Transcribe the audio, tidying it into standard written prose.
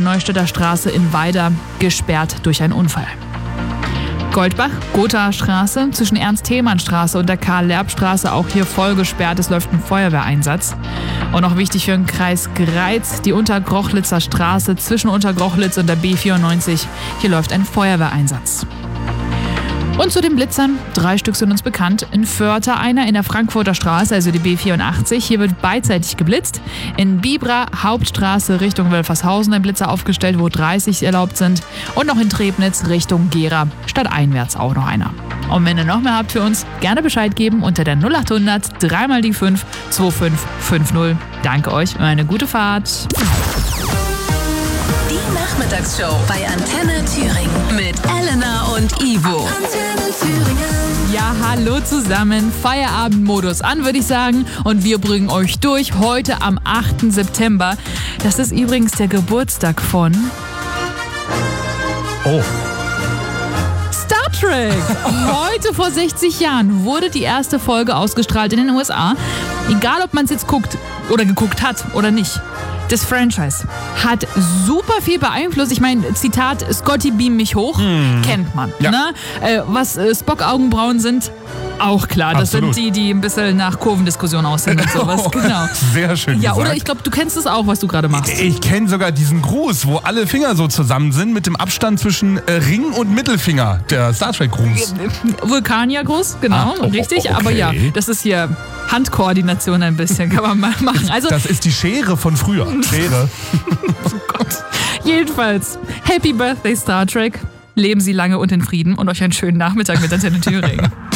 Neustädter Straße in Weida gesperrt durch einen Unfall. Goldbach, Gothaer Straße, zwischen Ernst-Thälmann-Straße und der Karl-Lerb-Straße auch hier voll gesperrt. Es läuft ein Feuerwehreinsatz. Und noch wichtig für den Kreis Greiz, die Untergrochlitzer Straße zwischen Untergrochlitz und der B94. Hier läuft ein Feuerwehreinsatz. Und zu den Blitzern, 3 Stück sind uns bekannt. In Vörter einer in der Frankfurter Straße, also die B84. Hier wird beidseitig geblitzt. In Bibra, Hauptstraße Richtung Wölfershausen ein Blitzer aufgestellt, wo 30 erlaubt sind. Und noch in Trebnitz Richtung Gera, stadteinwärts auch noch einer. Und wenn ihr noch mehr habt für uns, gerne Bescheid geben unter der 0800 3 mal die 5 2550. Danke euch und eine gute Fahrt. Die Nachmittagsshow bei Antenne Thüringen mit Elena und Ivo. Antenne Thüringen. Ja, hallo zusammen. Feierabendmodus an, würde ich sagen. Und wir bringen euch durch heute am 8. September. Das ist übrigens der Geburtstag von... Star Trek. Heute vor 60 Jahren wurde die erste Folge ausgestrahlt in den USA. Egal, ob man es jetzt guckt oder geguckt hat oder nicht. Das Franchise hat super viel beeinflusst. Ich meine, Zitat, Scotty beam mich hoch, kennt man. Ja. Ne? Was Spock-Augenbrauen sind, auch klar. Das Absolut. sind die ein bisschen nach Kurvendiskussion aussehen und sowas. Genau. Sehr schön Ja, gesagt. oder ich glaube, du kennst es auch, was du gerade machst. Ich kenne sogar diesen Gruß, wo alle Finger so zusammen sind mit dem Abstand zwischen Ring und Mittelfinger. Der Star Trek Gruß. Vulkaniergruß, genau, richtig. okay. Aber ja, das ist hier Handkoordination ein bisschen, kann man mal machen. Also, Das ist die Schere von früher. Schere. oh Gott. Jedenfalls, Happy Birthday Star Trek. Leben Sie lange und in Frieden und euch einen schönen Nachmittag mit Antenne Thüringen.